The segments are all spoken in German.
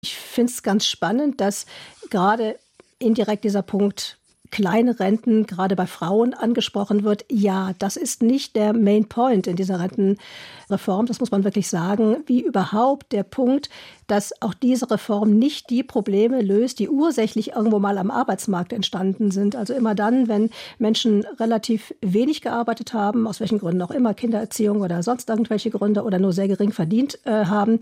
Ich finde es ganz spannend, dass gerade indirekt dieser Punkt kleine Renten gerade bei Frauen angesprochen wird. Ja, das ist nicht der Main Point in dieser Rentenreform, das muss man wirklich sagen, wie überhaupt der Punkt, dass auch diese Reform nicht die Probleme löst, die ursächlich irgendwo mal am Arbeitsmarkt entstanden sind. Also immer dann, wenn Menschen relativ wenig gearbeitet haben, aus welchen Gründen auch immer, Kindererziehung oder sonst irgendwelche Gründe oder nur sehr gering verdient haben.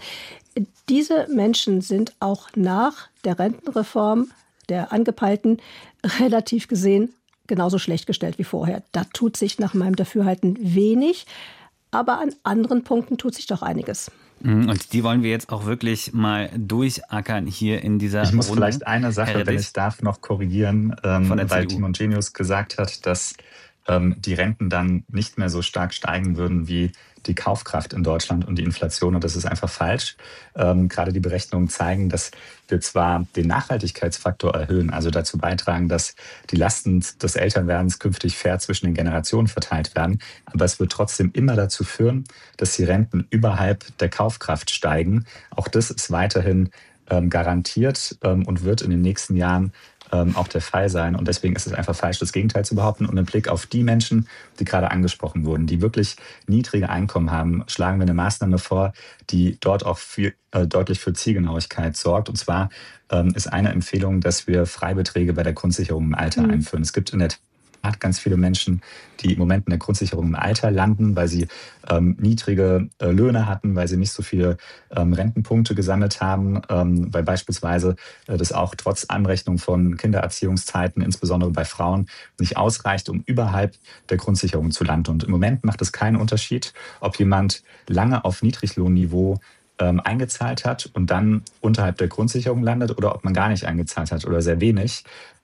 Diese Menschen sind auch nach der Rentenreform, der angepeilten, relativ gesehen genauso schlecht gestellt wie vorher. Da tut sich nach meinem Dafürhalten wenig, aber an anderen Punkten tut sich doch einiges. Und die wollen wir jetzt auch wirklich mal durchackern hier in dieser Runde. Ich muss vielleicht eine Sache, wenn ich darf, noch korrigieren, weil Timon Genius gesagt hat, dass die Renten dann nicht mehr so stark steigen würden wie die Kaufkraft in Deutschland und die Inflation. Und das ist einfach falsch. Gerade die Berechnungen zeigen, dass wir zwar den Nachhaltigkeitsfaktor erhöhen, also dazu beitragen, dass die Lasten des Älterwerdens künftig fair zwischen den Generationen verteilt werden, aber es wird trotzdem immer dazu führen, dass die Renten überhalb der Kaufkraft steigen. Auch das ist weiterhin garantiert und wird in den nächsten Jahren auch der Fall sein. Und deswegen ist es einfach falsch, das Gegenteil zu behaupten. Und im Blick auf die Menschen, die gerade angesprochen wurden, die wirklich niedrige Einkommen haben, schlagen wir eine Maßnahme vor, die dort auch deutlich für Zielgenauigkeit sorgt. Und zwar ist eine Empfehlung, dass wir Freibeträge bei der Grundsicherung im Alter einführen. Es gibt in der Tat ganz viele Menschen, die im Moment in der Grundsicherung im Alter landen, weil sie niedrige Löhne hatten, weil sie nicht so viele Rentenpunkte gesammelt haben, weil beispielsweise das auch trotz Anrechnung von Kindererziehungszeiten, insbesondere bei Frauen, nicht ausreicht, um überhalb der Grundsicherung zu landen. Und im Moment macht es keinen Unterschied, ob jemand lange auf Niedriglohnniveau eingezahlt hat und dann unterhalb der Grundsicherung landet oder ob man gar nicht eingezahlt hat oder sehr wenig.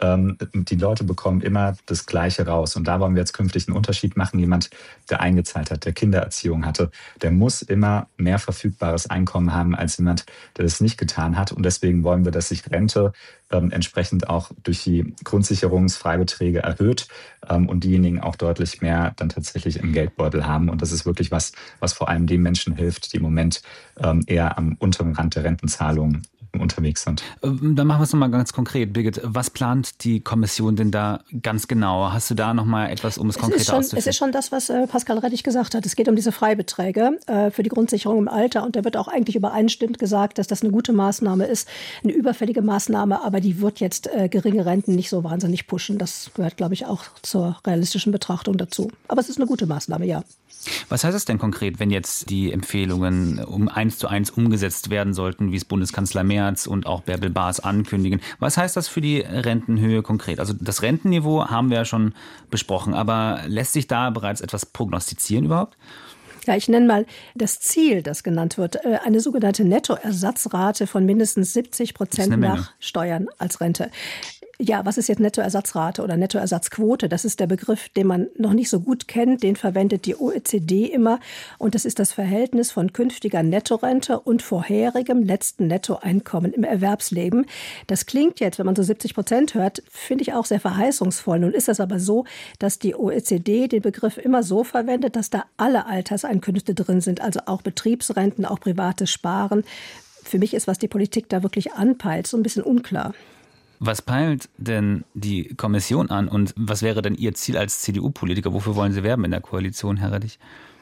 Die Leute bekommen immer das Gleiche raus. Und da wollen wir jetzt künftig einen Unterschied machen. Jemand, der eingezahlt hat, der Kindererziehung hatte, der muss immer mehr verfügbares Einkommen haben als jemand, der das nicht getan hat. Und deswegen wollen wir, dass sich Rente entsprechend auch durch die Grundsicherungsfreibeträge erhöht und diejenigen auch deutlich mehr dann tatsächlich im Geldbeutel haben. Und das ist wirklich was vor allem den Menschen hilft, die im Moment eher am unteren Rand der Rentenzahlungen unterwegs sind. Dann machen wir es nochmal ganz konkret. Birgit, was plant die Kommission denn da ganz genau? Hast du da nochmal etwas, um es konkreter auszuführen? Es ist schon das, was Pascal Rettig gesagt hat. Es geht um diese Freibeträge für die Grundsicherung im Alter. Und da wird auch eigentlich übereinstimmend gesagt, dass das eine gute Maßnahme ist, eine überfällige Maßnahme, aber die wird jetzt geringe Renten nicht so wahnsinnig pushen. Das gehört, glaube ich, auch zur realistischen Betrachtung dazu. Aber es ist eine gute Maßnahme, ja. Was heißt das denn konkret, wenn jetzt die Empfehlungen um 1:1 umgesetzt werden sollten, wie es Bundeskanzler Merz und auch Bärbel Baas ankündigen? Was heißt das für die Rentenhöhe konkret? Also das Rentenniveau haben wir ja schon besprochen, aber lässt sich da bereits etwas prognostizieren überhaupt? Ja, ich nenne mal das Ziel, das genannt wird. Eine sogenannte Nettoersatzrate von mindestens 70% nach Steuern als Rente. Ja, was ist jetzt Nettoersatzrate oder Nettoersatzquote? Das ist der Begriff, den man noch nicht so gut kennt. Den verwendet die OECD immer. Und das ist das Verhältnis von künftiger Nettorente und vorherigem letzten Nettoeinkommen im Erwerbsleben. Das klingt jetzt, wenn man so 70% hört, finde ich auch sehr verheißungsvoll. Nun ist es aber so, dass die OECD den Begriff immer so verwendet, dass da alle Alterseinkünfte drin sind. Also auch Betriebsrenten, auch privates Sparen. Für mich ist, was die Politik da wirklich anpeilt, so ein bisschen unklar. Was peilt denn die Kommission an und was wäre denn Ihr Ziel als CDU-Politiker? Wofür wollen Sie werben in der Koalition, Herr Rettig?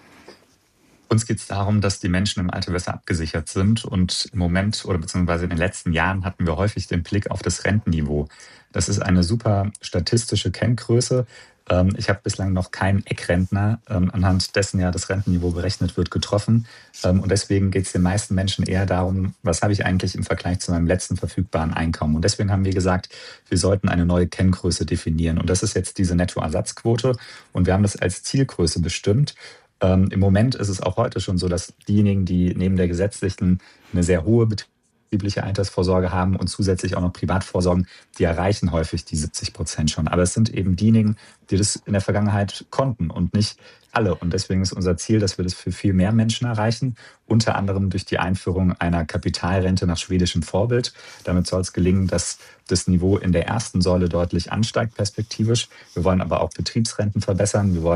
Uns geht es darum, dass die Menschen im Alter besser abgesichert sind. Und im Moment oder beziehungsweise in den letzten Jahren hatten wir häufig den Blick auf das Rentenniveau. Das ist eine super statistische Kenngröße. Ich habe bislang noch keinen Eckrentner, anhand dessen ja das Rentenniveau berechnet wird, getroffen. Und deswegen geht es den meisten Menschen eher darum, was habe ich eigentlich im Vergleich zu meinem letzten verfügbaren Einkommen. Und deswegen haben wir gesagt, wir sollten eine neue Kenngröße definieren. Und das ist jetzt diese Nettoersatzquote. Und wir haben das als Zielgröße bestimmt. Im Moment ist es auch heute schon so, dass diejenigen, die neben der gesetzlichen eine sehr hohe betriebliche Altersvorsorge haben und zusätzlich auch noch Privatvorsorgen, die erreichen häufig die 70% schon. Aber es sind eben diejenigen, die das in der Vergangenheit konnten und nicht alle. Und deswegen ist unser Ziel, dass wir das für viel mehr Menschen erreichen, unter anderem durch die Einführung einer Kapitalrente nach schwedischem Vorbild. Damit soll es gelingen, dass das Niveau in der ersten Säule deutlich ansteigt perspektivisch. Wir wollen aber auch Betriebsrenten verbessern. Wir wollen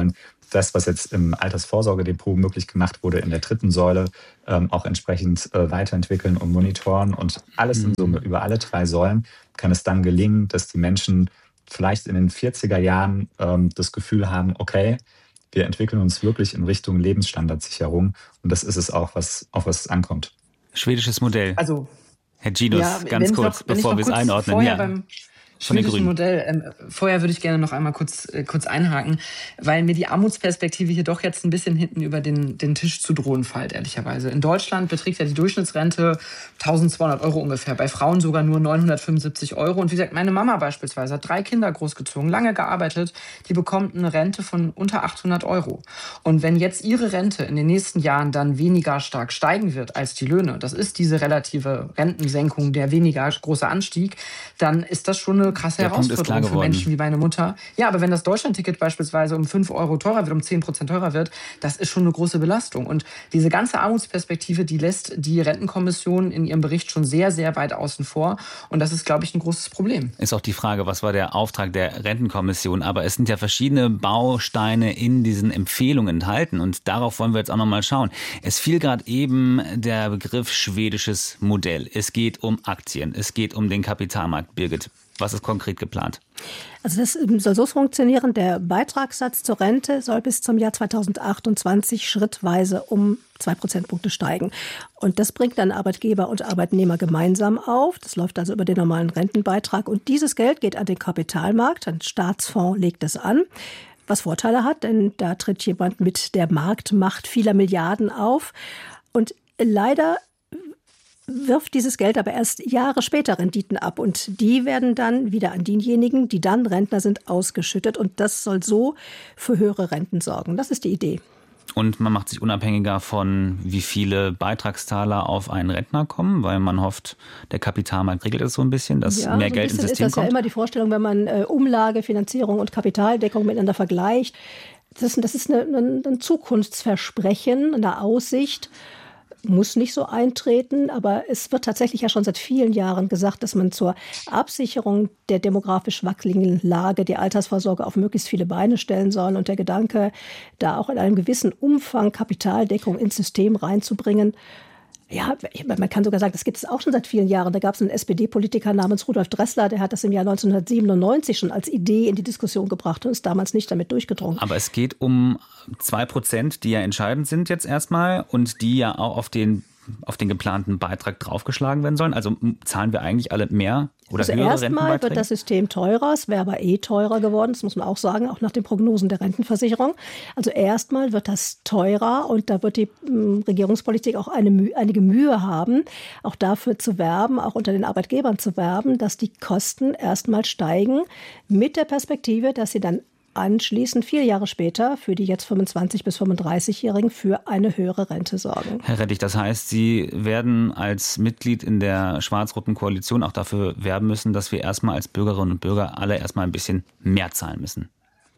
das, was jetzt im Altersvorsorgedepot möglich gemacht wurde, in der dritten Säule auch entsprechend weiterentwickeln und monitoren. Und alles in Summe, über alle 3 Säulen, kann es dann gelingen, dass die Menschen vielleicht in den 40er Jahren das Gefühl haben, okay, wir entwickeln uns wirklich in Richtung Lebensstandardsicherung. Und das ist es auch, auf was es ankommt. Schwedisches Modell. Also, Herr Ginus, ganz kurz, bevor wir es einordnen. Beim schwedischen Modell. Vorher würde ich gerne noch einmal kurz einhaken, weil mir die Armutsperspektive hier doch jetzt ein bisschen hinten über den Tisch zu drohen fällt, ehrlicherweise. In Deutschland beträgt ja die Durchschnittsrente 1.200 € ungefähr, bei Frauen sogar nur 975 €. Und wie gesagt, meine Mama beispielsweise hat 3 Kinder großgezogen, lange gearbeitet, die bekommt eine Rente von unter 800 €. Und wenn jetzt ihre Rente in den nächsten Jahren dann weniger stark steigen wird als die Löhne, das ist diese relative Rentensenkung, der weniger große Anstieg, dann ist das schon eine krasse Herausforderung für Menschen wie meine Mutter. Ja, aber wenn das Deutschlandticket beispielsweise um 5 € teurer wird, um 10% teurer wird, das ist schon eine große Belastung. Und diese ganze Armutsperspektive, die lässt die Rentenkommission in ihrem Bericht schon sehr, sehr weit außen vor. Und das ist, glaube ich, ein großes Problem. Ist auch die Frage, was war der Auftrag der Rentenkommission? Aber es sind ja verschiedene Bausteine in diesen Empfehlungen enthalten. Und darauf wollen wir jetzt auch noch mal schauen. Es fiel gerade eben der Begriff schwedisches Modell. Es geht um Aktien. Es geht um den Kapitalmarkt. Birgit, was ist konkret geplant? Also das soll so funktionieren, der Beitragssatz zur Rente soll bis zum Jahr 2028 schrittweise um 2 Prozentpunkte steigen. Und das bringt dann Arbeitgeber und Arbeitnehmer gemeinsam auf. Das läuft also über den normalen Rentenbeitrag. Und dieses Geld geht an den Kapitalmarkt. Ein Staatsfonds legt es an, was Vorteile hat, denn da tritt jemand mit der Marktmacht vieler Milliarden auf. Und leider wirft dieses Geld aber erst Jahre später Renditen ab. Und die werden dann wieder an diejenigen, die dann Rentner sind, ausgeschüttet. Und das soll so für höhere Renten sorgen. Das ist die Idee. Und man macht sich unabhängiger von, wie viele Beitragszahler auf einen Rentner kommen, weil man hofft, der Kapitalmarkt regelt es so ein bisschen, dass mehr Geld ins System kommt. Ist das ja immer die Vorstellung, wenn man Umlage, Finanzierung und Kapitaldeckung miteinander vergleicht. Das ist ein Zukunftsversprechen, eine Aussicht. Muss nicht so eintreten, aber es wird tatsächlich ja schon seit vielen Jahren gesagt, dass man zur Absicherung der demografisch wackeligen Lage die Altersvorsorge auf möglichst viele Beine stellen soll. Und der Gedanke, da auch in einem gewissen Umfang Kapitaldeckung ins System reinzubringen, ja, man kann sogar sagen, das gibt es auch schon seit vielen Jahren. Da gab es einen SPD-Politiker namens Rudolf Dressler, der hat das im Jahr 1997 schon als Idee in die Diskussion gebracht und ist damals nicht damit durchgedrungen. Aber es geht um 2%, die ja entscheidend sind jetzt erstmal und die ja auch auf den geplanten Beitrag draufgeschlagen werden sollen. Also zahlen wir eigentlich alle mehr oder höhere Rentenbeiträge? Erstmal wird das System teurer, es wäre aber teurer geworden, das muss man auch sagen, auch nach den Prognosen der Rentenversicherung. Also erstmal wird das teurer und da wird die Regierungspolitik auch einige Mühe haben, auch dafür zu werben, auch unter den Arbeitgebern zu werben, dass die Kosten erstmal steigen mit der Perspektive, dass sie dann anschließend 4 Jahre später für die jetzt 25- bis 35-Jährigen für eine höhere Rente sorgen. Herr Rettig, das heißt, Sie werden als Mitglied in der schwarz-roten Koalition auch dafür werben müssen, dass wir erstmal als Bürgerinnen und Bürger alle erstmal ein bisschen mehr zahlen müssen.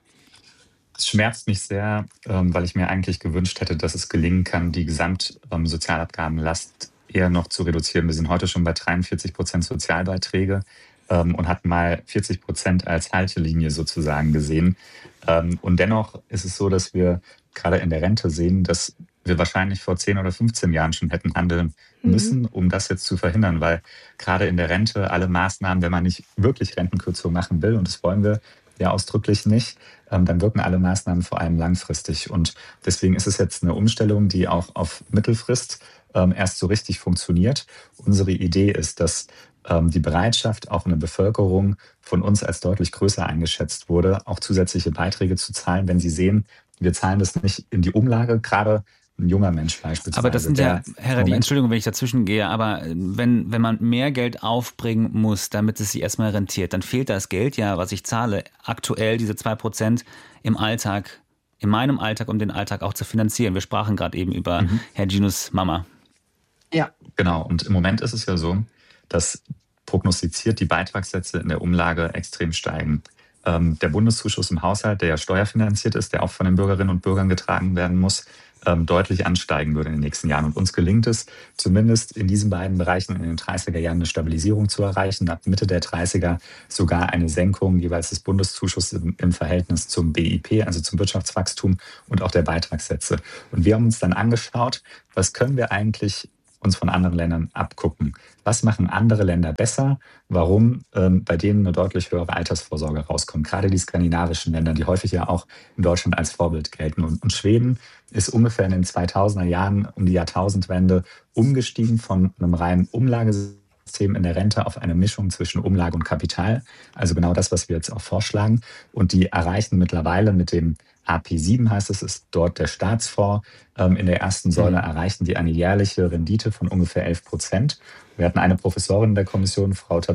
Es schmerzt mich sehr, weil ich mir eigentlich gewünscht hätte, dass es gelingen kann, die Gesamtsozialabgabenlast eher noch zu reduzieren. Wir sind heute schon bei 43% Sozialbeiträge. Und hatten mal 40% als Haltelinie sozusagen gesehen. Und dennoch ist es so, dass wir gerade in der Rente sehen, dass wir wahrscheinlich vor 10 oder 15 Jahren schon hätten handeln müssen, um das jetzt zu verhindern. Weil gerade in der Rente alle Maßnahmen, wenn man nicht wirklich Rentenkürzung machen will, und das wollen wir ja ausdrücklich nicht, dann wirken alle Maßnahmen vor allem langfristig. Und deswegen ist es jetzt eine Umstellung, die auch auf Mittelfrist erst so richtig funktioniert. Unsere Idee ist, dass die Bereitschaft auch in der Bevölkerung von uns als deutlich größer eingeschätzt wurde, auch zusätzliche Beiträge zu zahlen, wenn sie sehen, wir zahlen das nicht in die Umlage, gerade ein junger Mensch beispielsweise. Aber das sind ja, Herr Rettig, Entschuldigung, wenn ich dazwischen gehe, aber wenn man mehr Geld aufbringen muss, damit es sich erstmal rentiert, dann fehlt das Geld ja, was ich zahle, aktuell diese 2% im Alltag, in meinem Alltag, um den Alltag auch zu finanzieren. Wir sprachen gerade eben über Herr Ginus Mama. Ja, genau. Und im Moment ist es ja so, dass prognostiziert die Beitragssätze in der Umlage extrem steigen. Der Bundeszuschuss im Haushalt, der ja steuerfinanziert ist, der auch von den Bürgerinnen und Bürgern getragen werden muss, deutlich ansteigen würde in den nächsten Jahren. Und uns gelingt es, zumindest in diesen beiden Bereichen in den 30er Jahren eine Stabilisierung zu erreichen. Ab Mitte der 30er sogar eine Senkung jeweils des Bundeszuschusses im Verhältnis zum BIP, also zum Wirtschaftswachstum und auch der Beitragssätze. Und wir haben uns dann angeschaut, was können wir eigentlich uns von anderen Ländern abgucken. Was machen andere Länder besser? Warum bei denen eine deutlich höhere Altersvorsorge rauskommt? Gerade die skandinavischen Länder, die häufig ja auch in Deutschland als Vorbild gelten. Und Schweden ist ungefähr in den 2000er Jahren um die Jahrtausendwende umgestiegen von einem reinen Umlagesystem in der Rente auf eine Mischung zwischen Umlage und Kapital. Also genau das, was wir jetzt auch vorschlagen. Und die erreichen mittlerweile mit dem AP7 heißt es, ist dort der Staatsfonds. In der ersten Säule erreichen die eine jährliche Rendite von ungefähr 11%. Wir hatten eine Professorin der Kommission,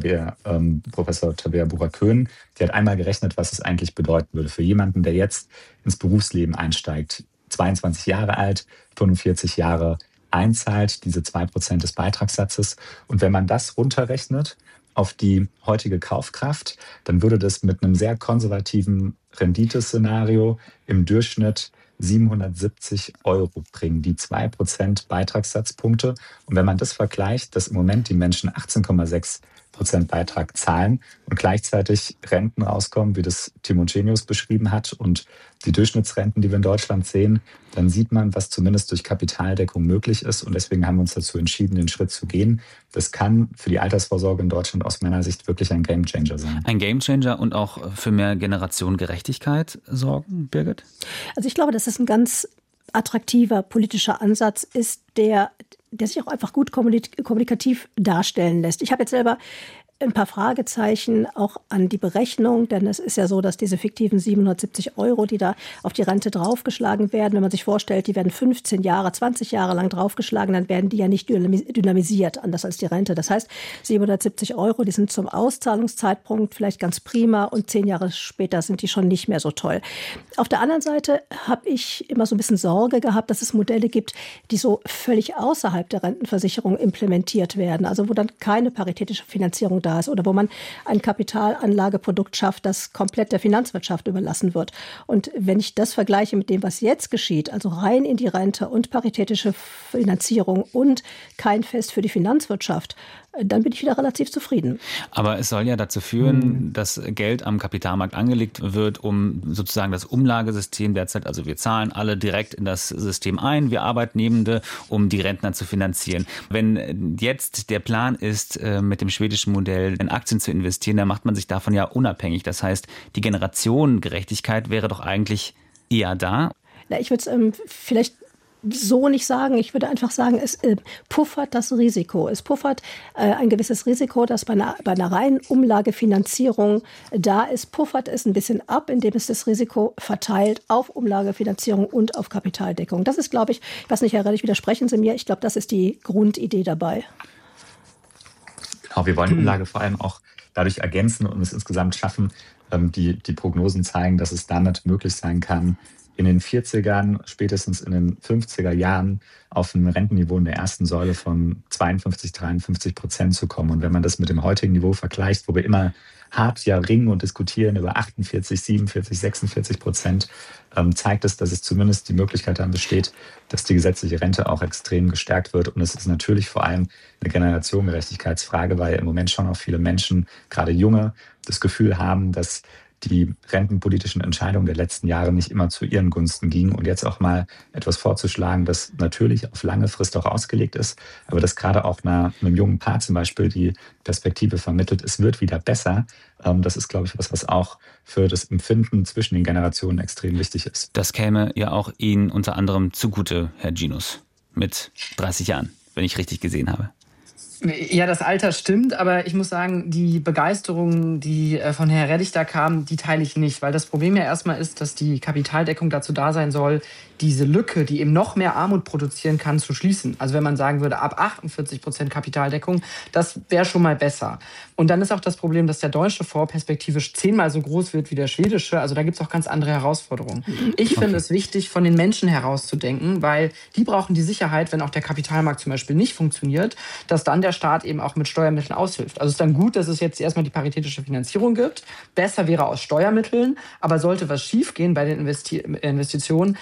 Professor Tabea Bucher-Köhn, die hat einmal gerechnet, was es eigentlich bedeuten würde für jemanden, der jetzt ins Berufsleben einsteigt, 22 Jahre alt, 45 Jahre einzahlt, diese 2% des Beitragssatzes. Und wenn man das runterrechnet auf die heutige Kaufkraft, dann würde das mit einem sehr konservativen Renditeszenario im Durchschnitt 770 € bringen, die 2% Beitragssatzpunkte. Und wenn man das vergleicht, dass im Moment die Menschen 18,6% Beitrag zahlen und gleichzeitig Renten rauskommen, wie das Timon Genius beschrieben hat, und die Durchschnittsrenten, die wir in Deutschland sehen, dann sieht man, was zumindest durch Kapitaldeckung möglich ist. Und deswegen haben wir uns dazu entschieden, den Schritt zu gehen. Das kann für die Altersvorsorge in Deutschland aus meiner Sicht wirklich ein Gamechanger sein. Ein Gamechanger und auch für mehr Generationengerechtigkeit sorgen, Birgit? Also ich glaube, dass es ein ganz attraktiver politischer Ansatz ist, der sich auch einfach gut kommunikativ darstellen lässt. Ich habe jetzt selber ein paar Fragezeichen auch an die Berechnung, denn es ist ja so, dass diese fiktiven 770 €, die da auf die Rente draufgeschlagen werden, wenn man sich vorstellt, die werden 15 Jahre, 20 Jahre lang draufgeschlagen, dann werden die ja nicht dynamisiert, anders als die Rente. Das heißt, 770 €, die sind zum Auszahlungszeitpunkt vielleicht ganz prima und 10 Jahre später sind die schon nicht mehr so toll. Auf der anderen Seite habe ich immer so ein bisschen Sorge gehabt, dass es Modelle gibt, die so völlig außerhalb der Rentenversicherung implementiert werden, also wo dann keine paritätische Finanzierung da ist oder wo man ein Kapitalanlageprodukt schafft, das komplett der Finanzwirtschaft überlassen wird. Und wenn ich das vergleiche mit dem, was jetzt geschieht, also rein in die Rente und paritätische Finanzierung und kein Fest für die Finanzwirtschaft, dann bin ich wieder relativ zufrieden. Aber es soll ja dazu führen, dass Geld am Kapitalmarkt angelegt wird, um sozusagen das Umlagesystem derzeit, also wir zahlen alle direkt in das System ein, wir Arbeitnehmende, um die Rentner zu finanzieren. Wenn jetzt der Plan ist, mit dem schwedischen Modell in Aktien zu investieren, dann macht man sich davon ja unabhängig. Das heißt, die Generationengerechtigkeit wäre doch eigentlich eher da. Ja, ich würde es vielleicht so nicht sagen. Ich würde einfach sagen, es puffert das Risiko. Es puffert ein gewisses Risiko, das bei einer reinen Umlagefinanzierung da ist, puffert es ein bisschen ab, indem es das Risiko verteilt auf Umlagefinanzierung und auf Kapitaldeckung. Das ist, glaube ich, weiß nicht, Herr Redlich, widersprechen Sie mir, ich glaube, das ist die Grundidee dabei. Genau, wir wollen die Umlage vor allem auch dadurch ergänzen und es insgesamt schaffen. Die Prognosen zeigen, dass es damit möglich sein kann, in den 40ern, spätestens in den 50er Jahren auf ein Rentenniveau in der ersten Säule von 52-53% zu kommen. Und wenn man das mit dem heutigen Niveau vergleicht, wo wir immer hart ringen und diskutieren über 48, 47, 46%, zeigt es, dass es zumindest die Möglichkeit dann besteht, dass die gesetzliche Rente auch extrem gestärkt wird. Und es ist natürlich vor allem eine Generationengerechtigkeitsfrage, weil im Moment schon auch viele Menschen, gerade Junge, das Gefühl haben, dass die rentenpolitischen Entscheidungen der letzten Jahre nicht immer zu ihren Gunsten gingen und jetzt auch mal etwas vorzuschlagen, das natürlich auf lange Frist auch ausgelegt ist, aber das gerade auch einem jungen Paar zum Beispiel die Perspektive vermittelt, es wird wieder besser. Das ist, glaube ich, was auch für das Empfinden zwischen den Generationen extrem wichtig ist. Das käme ja auch Ihnen unter anderem zugute, Herr Genius, mit 30 Jahren, wenn ich richtig gesehen habe. Ja, das Alter stimmt, aber ich muss sagen, die Begeisterung, die von Herrn Redlich da kam, die teile ich nicht. Weil das Problem ja erstmal ist, dass die Kapitaldeckung dazu da sein soll, diese Lücke, die eben noch mehr Armut produzieren kann, zu schließen. Also wenn man sagen würde, ab 48% Kapitaldeckung, das wäre schon mal besser. Und dann ist auch das Problem, dass der deutsche Fonds perspektivisch 10-mal so groß wird wie der schwedische. Also da gibt es auch ganz andere Herausforderungen. Ich finde es wichtig, von den Menschen herauszudenken, weil die brauchen die Sicherheit, wenn auch der Kapitalmarkt zum Beispiel nicht funktioniert, dass dann der Staat eben auch mit Steuermitteln aushilft. Also es ist dann gut, dass es jetzt erstmal die paritätische Finanzierung gibt. Besser wäre aus Steuermitteln, aber sollte was schiefgehen bei den Investitionen, da muss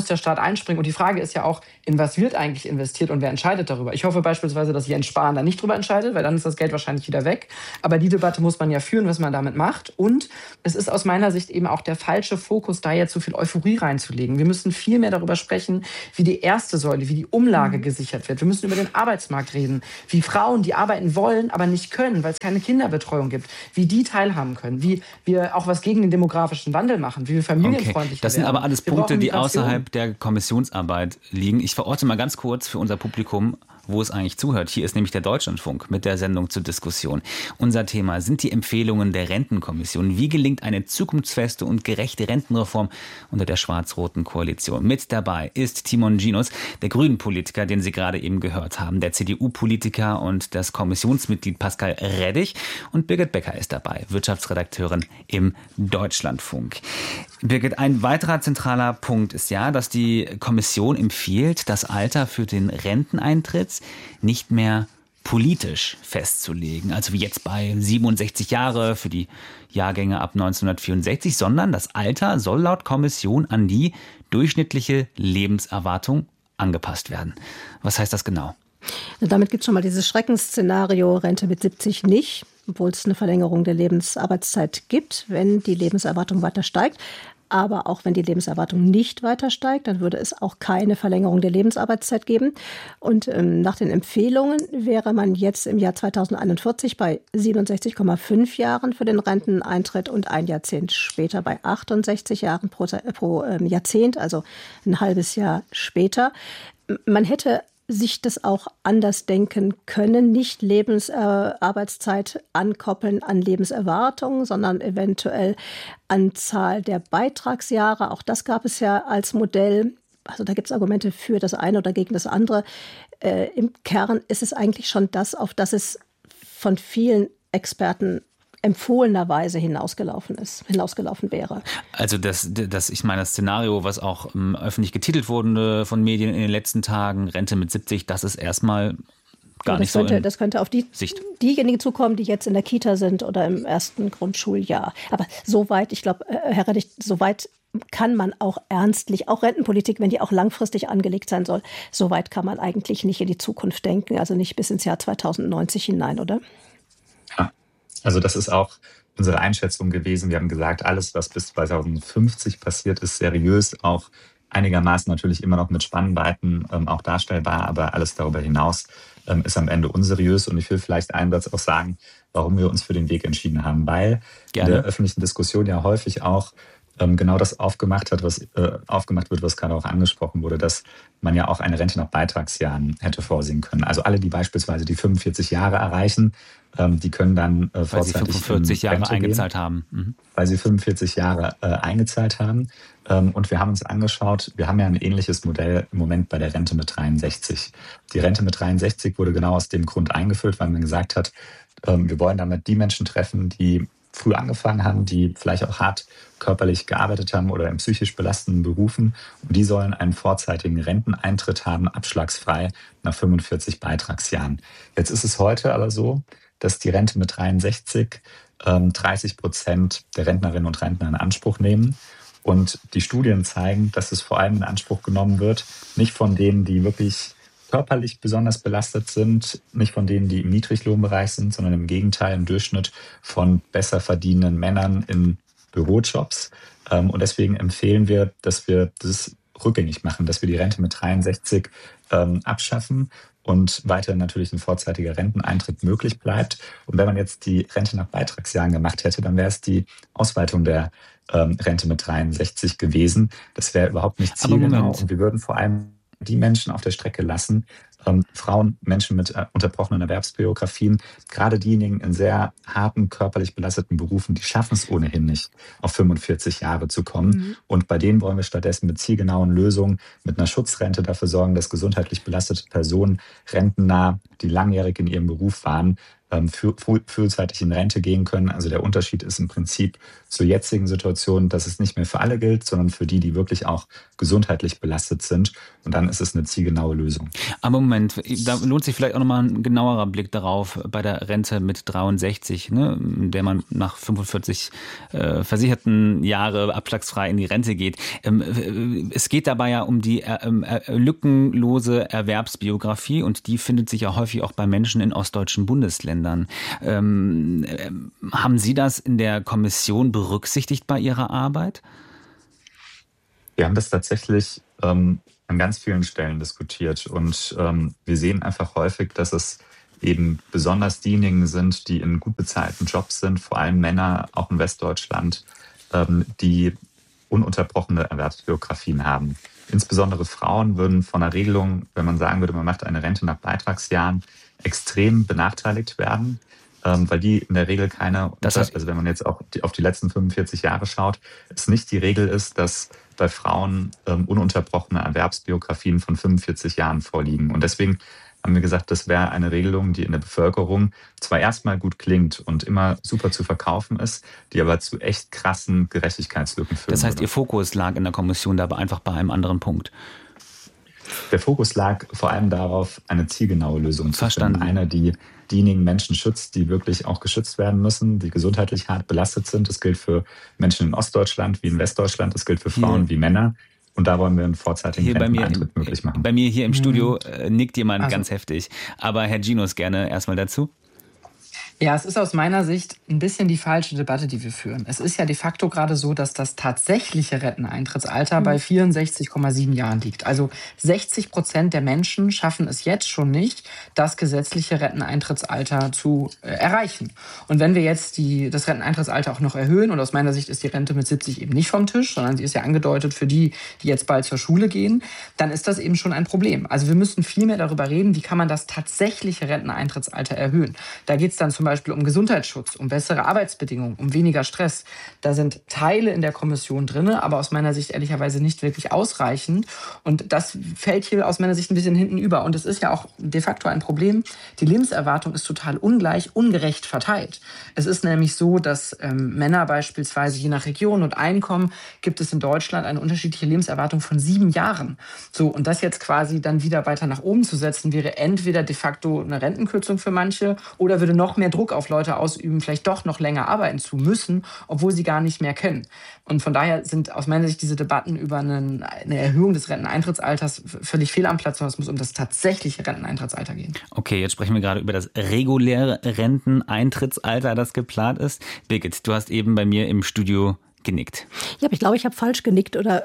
muss der Staat einspringen. Und die Frage ist ja auch, in was wird eigentlich investiert und wer entscheidet darüber? Ich hoffe beispielsweise, dass Jens Spahn da nicht drüber entscheidet, weil dann ist das Geld wahrscheinlich wieder weg. Aber die Debatte muss man ja führen, was man damit macht. Und es ist aus meiner Sicht eben auch der falsche Fokus, da jetzt so viel Euphorie reinzulegen. Wir müssen viel mehr darüber sprechen, wie die erste Säule, wie die Umlage gesichert wird. Wir müssen über den Arbeitsmarkt reden, wie Frauen, die arbeiten wollen, aber nicht können, weil es keine Kinderbetreuung gibt, wie die teilhaben können, wie wir auch was gegen den demografischen Wandel machen, wie wir familienfreundlicher werden. Das sind aber alles Punkte, die außerhalb der Kommissionsarbeit liegen. Ich verorte mal ganz kurz für unser Publikum, wo es eigentlich zuhört. Hier ist nämlich der Deutschlandfunk mit der Sendung zur Diskussion. Unser Thema sind die Empfehlungen der Rentenkommission. Wie gelingt eine zukunftsfeste und gerechte Rentenreform unter der schwarz-roten Koalition? Mit dabei ist Timon Ginos, der Grünen-Politiker, den Sie gerade eben gehört haben, der CDU-Politiker und das Kommissionsmitglied Pascal Reddig, und Birgit Becker ist dabei, Wirtschaftsredakteurin im Deutschlandfunk. Birgit, ein weiterer zentraler Punkt ist ja, dass die Kommission empfiehlt, das Alter für den Renteneintritt nicht mehr politisch festzulegen, also wie jetzt bei 67 Jahre für die Jahrgänge ab 1964, sondern das Alter soll laut Kommission an die durchschnittliche Lebenserwartung angepasst werden. Was heißt das genau? Damit gibt es schon mal dieses Schreckensszenario, Rente mit 70 nicht, obwohl es eine Verlängerung der Lebensarbeitszeit gibt, wenn die Lebenserwartung weiter steigt. Aber auch wenn die Lebenserwartung nicht weiter steigt, dann würde es auch keine Verlängerung der Lebensarbeitszeit geben. Und nach den Empfehlungen wäre man jetzt im Jahr 2041 bei 67,5 Jahren für den Renteneintritt und ein Jahrzehnt später bei 68 Jahren pro Jahrzehnt, also ein halbes Jahr später. Man hätte sich das auch anders denken können, nicht Lebensarbeitszeit ankoppeln an Lebenserwartung, sondern eventuell Anzahl der Beitragsjahre. Auch das gab es ja als Modell. Also da gibt es Argumente für das eine oder gegen das andere. Im Kern ist es eigentlich schon das, auf das es von vielen Experten empfohlenerweise hinausgelaufen wäre. Also ich meine, das Szenario, was auch öffentlich getitelt wurde von Medien in den letzten Tagen, Rente mit 70, das ist erstmal gar nicht so in Das könnte auf diejenigen zukommen, die jetzt in der Kita sind oder im ersten Grundschuljahr. Aber soweit, ich glaube, Herr Reddig, soweit kann man auch ernstlich, auch Rentenpolitik, wenn die auch langfristig angelegt sein soll, soweit kann man eigentlich nicht in die Zukunft denken, also nicht bis ins Jahr 2090 hinein, oder? Ja. Also das ist auch unsere Einschätzung gewesen. Wir haben gesagt, alles, was bis 2050 passiert, ist seriös, auch einigermaßen natürlich immer noch mit Spannweiten auch darstellbar, aber alles darüber hinaus ist am Ende unseriös. Und ich will vielleicht einen Satz auch sagen, warum wir uns für den Weg entschieden haben, weil in der öffentlichen Diskussion ja häufig auch genau das aufgemacht wird, was gerade auch angesprochen wurde, dass man ja auch eine Rente nach Beitragsjahren hätte vorsehen können. Also alle, die beispielsweise die 45 Jahre erreichen, die können dann vorzeitig 45 Jahre eingezahlt haben. Mhm. Weil sie 45 Jahre eingezahlt haben. Und wir haben uns angeschaut, wir haben ja ein ähnliches Modell im Moment bei der Rente mit 63. Die Rente mit 63 wurde genau aus dem Grund eingeführt, weil man gesagt hat, wir wollen damit die Menschen treffen, die früh angefangen haben, die vielleicht auch hart körperlich gearbeitet haben oder in psychisch belastenden Berufen. Und die sollen einen vorzeitigen Renteneintritt haben, abschlagsfrei nach 45 Beitragsjahren. Jetzt ist es heute aber so, dass die Rente mit 63 30% der Rentnerinnen und Rentner in Anspruch nehmen. Und die Studien zeigen, dass es vor allem in Anspruch genommen wird, nicht von denen, die wirklich körperlich besonders belastet sind, nicht von denen, die im Niedriglohnbereich sind, sondern im Gegenteil im Durchschnitt von besser verdienenden Männern in Bürojobs. Und deswegen empfehlen wir, dass wir das rückgängig machen, dass wir die Rente mit 63 abschaffen und weiterhin natürlich ein vorzeitiger Renteneintritt möglich bleibt. Und wenn man jetzt die Rente nach Beitragsjahren gemacht hätte, dann wäre es die Ausweitung der Rente mit 63 gewesen. Das wäre überhaupt nicht zielgenau. Und wir würden vor allem die Menschen auf der Strecke lassen, Frauen, Menschen mit unterbrochenen Erwerbsbiografien, gerade diejenigen in sehr harten, körperlich belasteten Berufen, die schaffen es ohnehin nicht, auf 45 Jahre zu kommen. Mhm. Und bei denen wollen wir stattdessen mit zielgenauen Lösungen, mit einer Schutzrente dafür sorgen, dass gesundheitlich belastete Personen rentennah, die langjährig in ihrem Beruf waren, frühzeitig in Rente gehen können. Also der Unterschied ist im Prinzip zur jetzigen Situation, dass es nicht mehr für alle gilt, sondern für die, die wirklich auch gesundheitlich belastet sind. Und dann ist es eine zielgenaue Lösung. Aber Moment, da lohnt sich vielleicht auch nochmal ein genauerer Blick darauf bei der Rente mit 63, ne, in der man nach 45 versicherten Jahre abschlagsfrei in die Rente geht. Es geht dabei ja um die lückenlose Erwerbsbiografie und die findet sich ja häufig auch bei Menschen in ostdeutschen Bundesländern. Haben Sie das in der Kommission berücksichtigt bei Ihrer Arbeit? Wir haben das tatsächlich an ganz vielen Stellen diskutiert und wir sehen einfach häufig, dass es eben besonders diejenigen sind, die in gut bezahlten Jobs sind, vor allem Männer, auch in Westdeutschland, die ununterbrochene Erwerbsbiografien haben. Insbesondere Frauen würden von einer Regelung, wenn man sagen würde, man macht eine Rente nach Beitragsjahren, extrem benachteiligt werden, weil die in der Regel also wenn man jetzt auch auf die letzten 45 Jahre schaut, es nicht die Regel ist, dass bei Frauen ununterbrochene Erwerbsbiografien von 45 Jahren vorliegen. Und deswegen haben wir gesagt, das wäre eine Regelung, die in der Bevölkerung zwar erstmal gut klingt und immer super zu verkaufen ist, die aber zu echt krassen Gerechtigkeitslücken führt. Das heißt, Ihr Fokus lag in der Kommission dabei einfach bei einem anderen Punkt. Der Fokus lag vor allem darauf, eine zielgenaue Lösung zu finden. Eine, die diejenigen Menschen schützt, die wirklich auch geschützt werden müssen, die gesundheitlich hart belastet sind. Das gilt für Menschen in Ostdeutschland wie in Westdeutschland. Das gilt für Frauen wie Männer. Und da wollen wir einen vorzeitigen Renteneintritt möglich machen. Bei mir hier im Studio nickt jemand ganz heftig. Aber Herr Ginus, gerne erstmal dazu. Ja, es ist aus meiner Sicht ein bisschen die falsche Debatte, die wir führen. Es ist ja de facto gerade so, dass das tatsächliche Renteneintrittsalter bei 64,7 Jahren liegt. Also 60% der Menschen schaffen es jetzt schon nicht, das gesetzliche Renteneintrittsalter zu erreichen. Und wenn wir jetzt das Renteneintrittsalter auch noch erhöhen, und aus meiner Sicht ist die Rente mit 70 eben nicht vom Tisch, sondern sie ist ja angedeutet für die jetzt bald zur Schule gehen, dann ist das eben schon ein Problem. Also wir müssen viel mehr darüber reden, wie kann man das tatsächliche Renteneintrittsalter erhöhen. Da geht es dann zum Beispiel um Gesundheitsschutz, um bessere Arbeitsbedingungen, um weniger Stress. Da sind Teile in der Kommission drin, aber aus meiner Sicht ehrlicherweise nicht wirklich ausreichend. Und das fällt hier aus meiner Sicht ein bisschen hinten über. Und es ist ja auch de facto ein Problem. Die Lebenserwartung ist total ungleich, ungerecht verteilt. Es ist nämlich so, dass Männer beispielsweise je nach Region und Einkommen gibt es in Deutschland eine unterschiedliche Lebenserwartung von 7 Jahren. So, und das jetzt quasi dann wieder weiter nach oben zu setzen, wäre entweder de facto eine Rentenkürzung für manche oder würde noch mehr Druck auf Leute ausüben, vielleicht doch noch länger arbeiten zu müssen, obwohl sie gar nicht mehr können. Und von daher sind aus meiner Sicht diese Debatten über eine Erhöhung des Renteneintrittsalters völlig fehl am Platz, sondern es muss um das tatsächliche Renteneintrittsalter gehen. Okay, jetzt sprechen wir gerade über das reguläre Renteneintrittsalter, das geplant ist. Birgit, du hast eben bei mir im Studio genickt. Ja, aber ich glaube, ich habe falsch genickt oder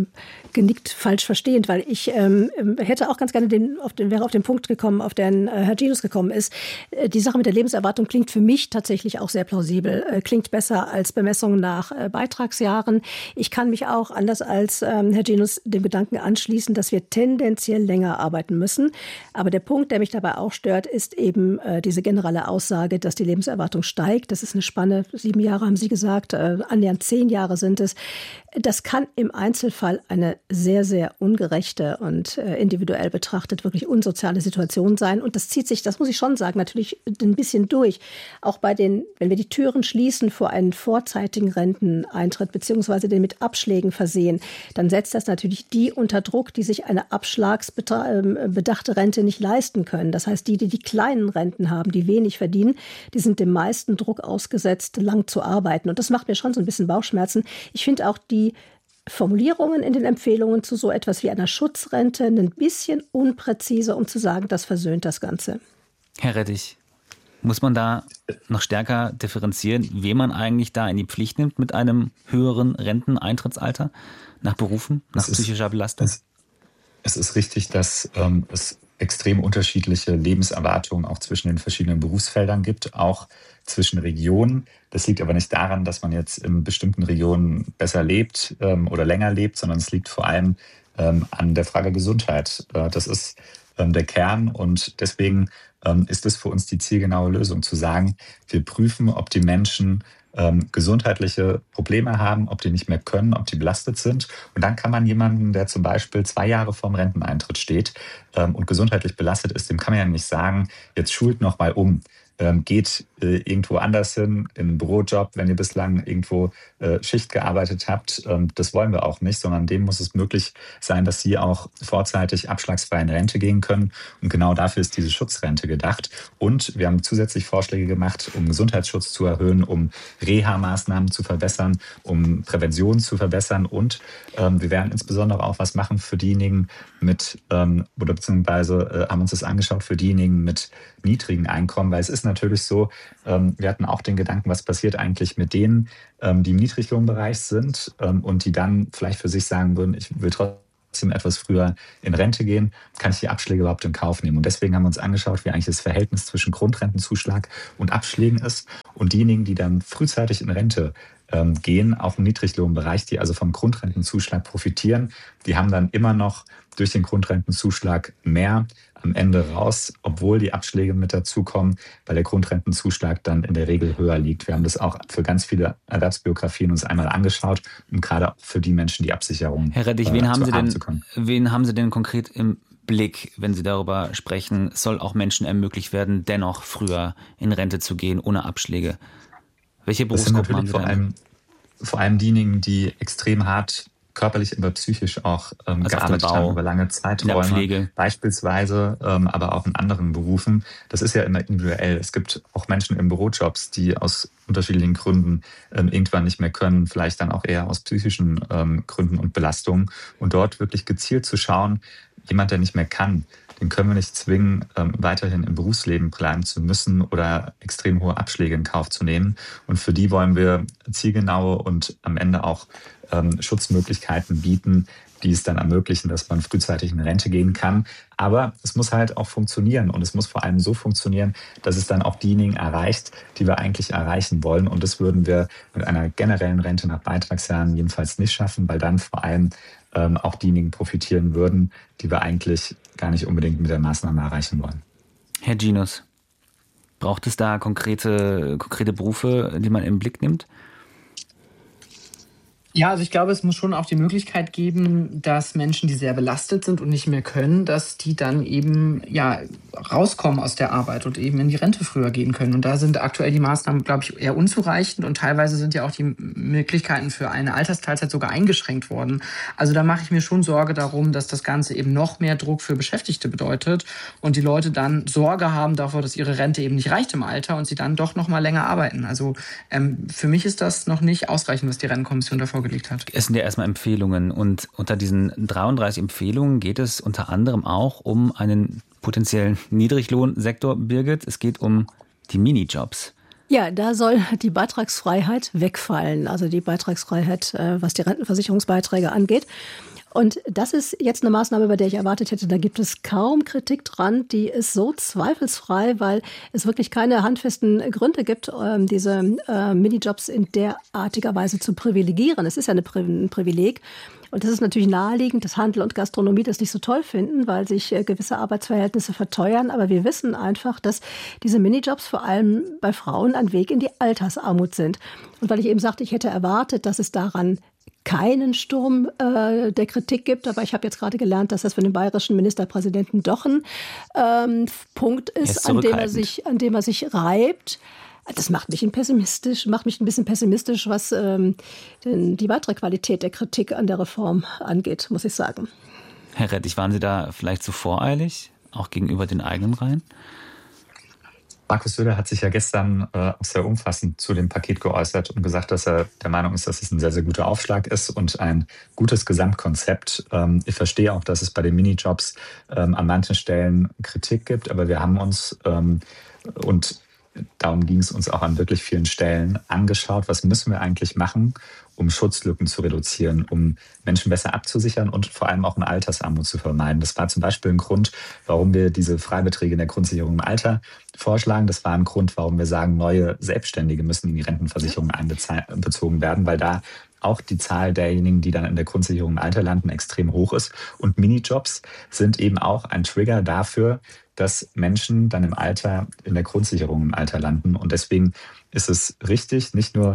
genickt falsch verstehend, weil ich hätte auch ganz gerne wäre auf den Punkt gekommen, auf den Herr Ginus gekommen ist. Die Sache mit der Lebenserwartung klingt für mich tatsächlich auch sehr plausibel. Klingt besser als Bemessungen nach Beitragsjahren. Ich kann mich auch, anders als Herr Ginus, dem Gedanken anschließen, dass wir tendenziell länger arbeiten müssen. Aber der Punkt, der mich dabei auch stört, ist eben diese generelle Aussage, dass die Lebenserwartung steigt. Das ist eine Spanne, 7 Jahre haben Sie gesagt, annähernd 10 Jahre sind es. Das kann im Einzelfall eine sehr, sehr ungerechte und individuell betrachtet wirklich unsoziale Situation sein. Und das zieht sich, das muss ich schon sagen, natürlich ein bisschen durch. Auch wenn wir die Türen schließen vor einen vorzeitigen Renteneintritt beziehungsweise den mit Abschlägen versehen, dann setzt das natürlich die unter Druck, die sich eine abschlagsbedachte Rente nicht leisten können. Das heißt, die kleinen Renten haben, die wenig verdienen, die sind dem meisten Druck ausgesetzt, lang zu arbeiten. Und das macht mir schon so ein bisschen Bauchschmerzen. Ich finde auch die Formulierungen in den Empfehlungen zu so etwas wie einer Schutzrente ein bisschen unpräzise, um zu sagen, das versöhnt das Ganze. Herr Rettich, muss man da noch stärker differenzieren, wen man eigentlich da in die Pflicht nimmt mit einem höheren Renteneintrittsalter nach Berufen, nach psychischer Belastung? Es ist richtig, dass es extrem unterschiedliche Lebenserwartungen auch zwischen den verschiedenen Berufsfeldern gibt, auch zwischen Regionen. Das liegt aber nicht daran, dass man jetzt in bestimmten Regionen besser lebt oder länger lebt, sondern es liegt vor allem an der Frage Gesundheit. Das ist der Kern und deswegen ist es für uns die zielgenaue Lösung zu sagen, wir prüfen, ob die Menschen gesundheitliche Probleme haben, ob die nicht mehr können, ob die belastet sind. Und dann kann man jemanden, der zum Beispiel 2 Jahre vorm Renteneintritt steht und gesundheitlich belastet ist, dem kann man ja nicht sagen, jetzt schult noch mal um. geht irgendwo anders hin, in einen Bürojob, wenn ihr bislang irgendwo Schicht gearbeitet habt. Das wollen wir auch nicht, sondern dem muss es möglich sein, dass sie auch vorzeitig abschlagsfrei in Rente gehen können. Und genau dafür ist diese Schutzrente gedacht. Und wir haben zusätzlich Vorschläge gemacht, um Gesundheitsschutz zu erhöhen, um Reha-Maßnahmen zu verbessern, um Prävention zu verbessern. Und wir werden insbesondere auch was machen für diejenigen beziehungsweise haben uns das angeschaut für diejenigen mit niedrigen Einkommen, weil es ist natürlich so, wir hatten auch den Gedanken, was passiert eigentlich mit denen, die im Niedriglohnbereich sind und die dann vielleicht für sich sagen würden, ich will trotzdem etwas früher in Rente gehen, kann ich die Abschläge überhaupt in Kauf nehmen? Und deswegen haben wir uns angeschaut, wie eigentlich das Verhältnis zwischen Grundrentenzuschlag und Abschlägen ist. Und diejenigen, die dann frühzeitig in Rente gehen, auch im Niedriglohnbereich, die also vom Grundrentenzuschlag profitieren, die haben dann immer noch durch den Grundrentenzuschlag mehr am Ende raus, obwohl die Abschläge mit dazukommen, weil der Grundrentenzuschlag dann in der Regel höher liegt. Wir haben das auch für ganz viele Erwerbsbiografien uns einmal angeschaut, um gerade auch für die Menschen die Absicherung Herr Rettig, wen haben Sie denn konkret im Blick, wenn Sie darüber sprechen, soll auch Menschen ermöglicht werden, dennoch früher in Rente zu gehen, ohne Abschläge? Welche Berufsgruppen haben Sie denn? Vor allem diejenigen, die extrem hart körperlich, aber psychisch auch gearbeitet haben über lange Zeiträume, beispielsweise, aber auch in anderen Berufen. Das ist ja immer individuell. Es gibt auch Menschen in Bürojobs, die aus unterschiedlichen Gründen irgendwann nicht mehr können, vielleicht dann auch eher aus psychischen Gründen und Belastungen. Und dort wirklich gezielt zu schauen, jemand, der nicht mehr kann, den können wir nicht zwingen, weiterhin im Berufsleben bleiben zu müssen oder extrem hohe Abschläge in Kauf zu nehmen. Und für die wollen wir zielgenaue und am Ende auch Schutzmöglichkeiten bieten, die es dann ermöglichen, dass man frühzeitig in Rente gehen kann. Aber es muss halt auch funktionieren und es muss vor allem so funktionieren, dass es dann auch diejenigen erreicht, die wir eigentlich erreichen wollen. Und das würden wir mit einer generellen Rente nach Beitragsjahren jedenfalls nicht schaffen, weil dann vor allem auch diejenigen profitieren würden, die wir eigentlich gar nicht unbedingt mit der Maßnahme erreichen wollen. Herr Gienus, braucht es da konkrete Berufe, die man im Blick nimmt? Ja, also ich glaube, es muss schon auch die Möglichkeit geben, dass Menschen, die sehr belastet sind und nicht mehr können, dass die dann eben rauskommen aus der Arbeit und eben in die Rente früher gehen können. Und da sind aktuell die Maßnahmen, glaube ich, eher unzureichend und teilweise sind ja auch die Möglichkeiten für eine Altersteilzeit sogar eingeschränkt worden. Also da mache ich mir schon Sorge darum, dass das Ganze eben noch mehr Druck für Beschäftigte bedeutet und die Leute dann Sorge haben davor, dass ihre Rente eben nicht reicht im Alter und sie dann doch noch mal länger arbeiten. Also für mich ist das noch nicht ausreichend, was die Rentenkommission davor gelegt hat. Es sind ja erstmal Empfehlungen und unter diesen 33 Empfehlungen geht es unter anderem auch um einen potenziellen Niedriglohnsektor, Birgit. Es geht um die Minijobs. Ja, da soll die Beitragsfreiheit wegfallen, also die Beitragsfreiheit, was die Rentenversicherungsbeiträge angeht. Und das ist jetzt eine Maßnahme, bei der ich erwartet hätte, da gibt es kaum Kritik dran. Die ist so zweifelsfrei, weil es wirklich keine handfesten Gründe gibt, diese Minijobs in derartiger Weise zu privilegieren. Es ist ja ein Privileg. Und das ist natürlich naheliegend, dass Handel und Gastronomie das nicht so toll finden, weil sich gewisse Arbeitsverhältnisse verteuern. Aber wir wissen einfach, dass diese Minijobs vor allem bei Frauen ein Weg in die Altersarmut sind. Und weil ich eben sagte, ich hätte erwartet, dass es daran keinen Sturm der Kritik gibt. Aber ich habe jetzt gerade gelernt, dass das für den bayerischen Ministerpräsidenten doch ein Punkt ist, an dem er sich reibt. Das macht mich ein bisschen pessimistisch, was die weitere Qualität der Kritik an der Reform angeht, muss ich sagen. Herr Rettig, waren Sie da vielleicht zu voreilig, auch gegenüber den eigenen Reihen? Markus Söder hat sich ja gestern auch sehr umfassend zu dem Paket geäußert und gesagt, dass er der Meinung ist, dass es ein sehr, sehr guter Aufschlag ist und ein gutes Gesamtkonzept. Ich verstehe auch, dass es bei den Minijobs an manchen Stellen Kritik gibt, aber wir haben uns und darum ging es uns auch an wirklich vielen Stellen angeschaut, was müssen wir eigentlich machen, um Schutzlücken zu reduzieren, um Menschen besser abzusichern und vor allem auch eine Altersarmut zu vermeiden. Das war zum Beispiel ein Grund, warum wir diese Freibeträge in der Grundsicherung im Alter vorschlagen. Das war ein Grund, warum wir sagen, neue Selbstständige müssen in die Rentenversicherung einbezogen werden, weil da auch die Zahl derjenigen, die dann in der Grundsicherung im Alter landen, extrem hoch ist. Und Minijobs sind eben auch ein Trigger dafür, dass Menschen dann im Alter in der Grundsicherung im Alter landen. Und deswegen ist es richtig, nicht nur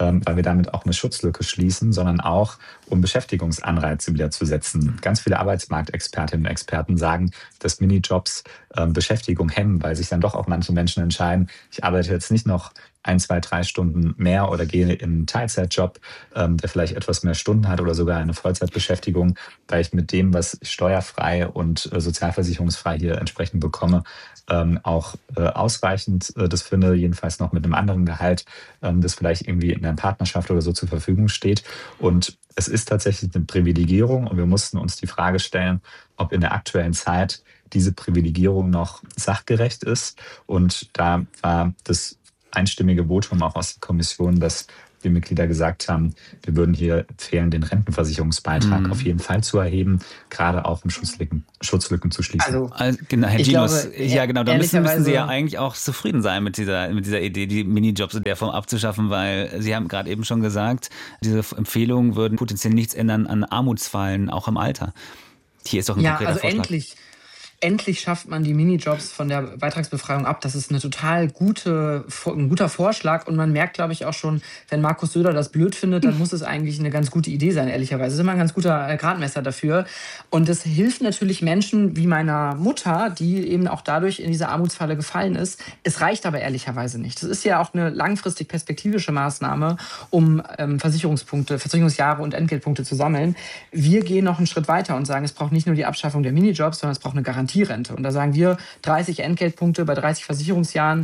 weil wir damit auch eine Schutzlücke schließen, sondern auch, um Beschäftigungsanreize wieder zu setzen. Ganz viele Arbeitsmarktexpertinnen und Experten sagen, dass Minijobs Beschäftigung hemmen, weil sich dann doch auch manche Menschen entscheiden, ich arbeite jetzt nicht noch 1, 2, 3 Stunden mehr oder gehe in einen Teilzeitjob, der vielleicht etwas mehr Stunden hat oder sogar eine Vollzeitbeschäftigung, weil ich mit dem, was ich steuerfrei und sozialversicherungsfrei hier entsprechend bekomme, auch ausreichend das finde, jedenfalls noch mit einem anderen Gehalt, das vielleicht irgendwie in einer Partnerschaft oder so zur Verfügung steht. Und es ist tatsächlich eine Privilegierung und wir mussten uns die Frage stellen, ob in der aktuellen Zeit diese Privilegierung noch sachgerecht ist. Und da war das einstimmige Votum auch aus der Kommission, dass die Mitglieder gesagt haben, wir würden hier empfehlen, den Rentenversicherungsbeitrag auf jeden Fall zu erheben, gerade auch um Schutzlücken zu schließen. Also genau, Herr Ginos, ja genau, da müssen Sie ja eigentlich auch zufrieden sein mit dieser Idee, die Minijobs in der Form abzuschaffen, weil Sie haben gerade eben schon gesagt, diese Empfehlungen würden potenziell nichts ändern an Armutsfallen, auch im Alter. Hier ist doch ein konkreter Vorschlag. Endlich schafft man die Minijobs von der Beitragsbefreiung ab. Das ist ein guter Vorschlag. Und man merkt, glaube ich, auch schon, wenn Markus Söder das blöd findet, dann muss es eigentlich eine ganz gute Idee sein, ehrlicherweise. Das ist immer ein ganz guter Gradmesser dafür. Und es hilft natürlich Menschen wie meiner Mutter, die eben auch dadurch in diese Armutsfalle gefallen ist. Es reicht aber ehrlicherweise nicht. Das ist ja auch eine langfristig perspektivische Maßnahme, um Versicherungsjahre und Entgeltpunkte zu sammeln. Wir gehen noch einen Schritt weiter und sagen, es braucht nicht nur die Abschaffung der Minijobs, sondern es braucht eine Garantie. Und da sagen wir 30 Entgeltpunkte bei 30 Versicherungsjahren,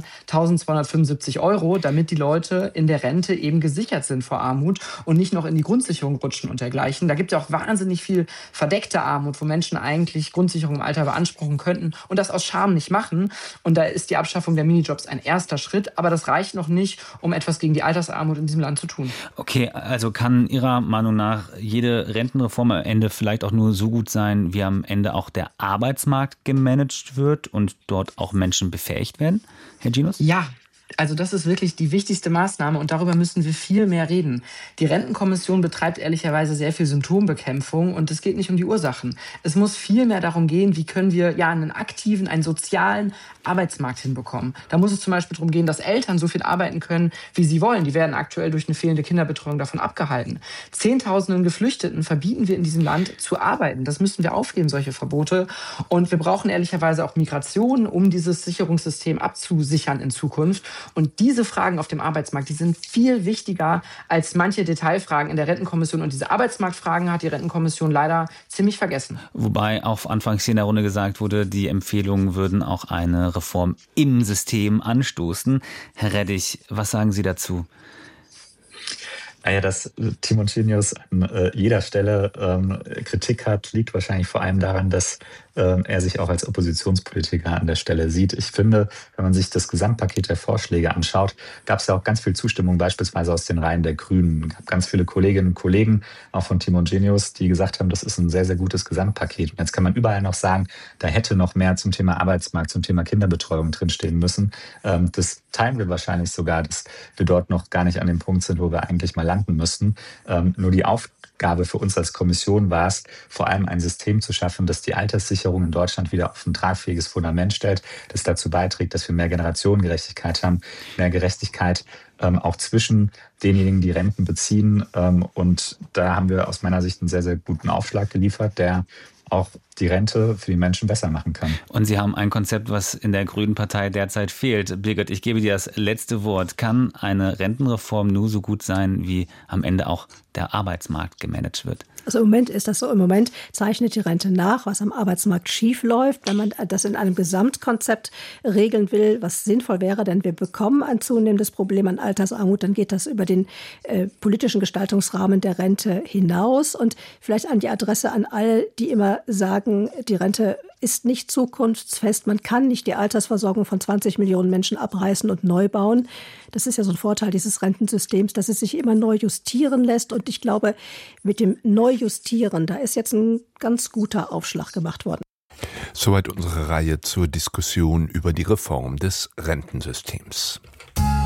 1.275 €, damit die Leute in der Rente eben gesichert sind vor Armut und nicht noch in die Grundsicherung rutschen und dergleichen. Da gibt es ja auch wahnsinnig viel verdeckte Armut, wo Menschen eigentlich Grundsicherung im Alter beanspruchen könnten und das aus Scham nicht machen. Und da ist die Abschaffung der Minijobs ein erster Schritt, aber das reicht noch nicht, um etwas gegen die Altersarmut in diesem Land zu tun. Okay, also kann Ihrer Meinung nach jede Rentenreform am Ende vielleicht auch nur so gut sein, wie am Ende auch der Arbeitsmarkt gemanagt wird und dort auch Menschen befähigt werden, Herr Ginos? Ja. Also das ist wirklich die wichtigste Maßnahme und darüber müssen wir viel mehr reden. Die Rentenkommission betreibt ehrlicherweise sehr viel Symptombekämpfung und es geht nicht um die Ursachen. Es muss viel mehr darum gehen, wie können wir einen aktiven, einen sozialen Arbeitsmarkt hinbekommen. Da muss es zum Beispiel darum gehen, dass Eltern so viel arbeiten können, wie sie wollen. Die werden aktuell durch eine fehlende Kinderbetreuung davon abgehalten. Zehntausenden Geflüchteten verbieten wir in diesem Land zu arbeiten. Das müssen wir aufheben, solche Verbote. Und wir brauchen ehrlicherweise auch Migration, um dieses Sicherungssystem abzusichern in Zukunft. Und diese Fragen auf dem Arbeitsmarkt, die sind viel wichtiger als manche Detailfragen in der Rentenkommission. Und diese Arbeitsmarktfragen hat die Rentenkommission leider ziemlich vergessen. Wobei auch anfangs hier in der Runde gesagt wurde, die Empfehlungen würden auch eine Reform im System anstoßen. Herr Reddich, was sagen Sie dazu? Naja, dass Timon Genius an jeder Stelle Kritik hat, liegt wahrscheinlich vor allem daran, dass er sich auch als Oppositionspolitiker an der Stelle sieht. Ich finde, wenn man sich das Gesamtpaket der Vorschläge anschaut, gab es ja auch ganz viel Zustimmung, beispielsweise aus den Reihen der Grünen. Es gab ganz viele Kolleginnen und Kollegen, auch von Timon Genius, die gesagt haben, das ist ein sehr, sehr gutes Gesamtpaket. Und jetzt kann man überall noch sagen, da hätte noch mehr zum Thema Arbeitsmarkt, zum Thema Kinderbetreuung drinstehen müssen. Das teilen wir wahrscheinlich sogar, dass wir dort noch gar nicht an dem Punkt sind, wo wir eigentlich mal landen müssen. Nur die Aufgabe für uns als Kommission war es, vor allem ein System zu schaffen, das die Alterssicherung in Deutschland wieder auf ein tragfähiges Fundament stellt, das dazu beiträgt, dass wir mehr Generationengerechtigkeit haben, mehr Gerechtigkeit auch zwischen denjenigen, die Renten beziehen. Und da haben wir aus meiner Sicht einen sehr, sehr guten Aufschlag geliefert, der auch die Rente für die Menschen besser machen kann. Und Sie haben ein Konzept, was in der Grünen Partei derzeit fehlt. Birgit, ich gebe dir das letzte Wort. Kann eine Rentenreform nur so gut sein, wie am Ende auch der Arbeitsmarkt gemanagt wird? Also im Moment ist das so. Im Moment zeichnet die Rente nach, was am Arbeitsmarkt schief läuft. Wenn man das in einem Gesamtkonzept regeln will, was sinnvoll wäre, denn wir bekommen ein zunehmendes Problem an Altersarmut, dann geht das über den politischen Gestaltungsrahmen der Rente hinaus. Und vielleicht an die Adresse an all, die immer sagen, die Rente ist nicht zukunftsfest. Man kann nicht die Altersversorgung von 20 Millionen Menschen abreißen und neu bauen. Das ist ja so ein Vorteil dieses Rentensystems, dass es sich immer neu justieren lässt. Und ich glaube, mit dem Neujustieren, da ist jetzt ein ganz guter Aufschlag gemacht worden. Soweit unsere Reihe zur Diskussion über die Reform des Rentensystems.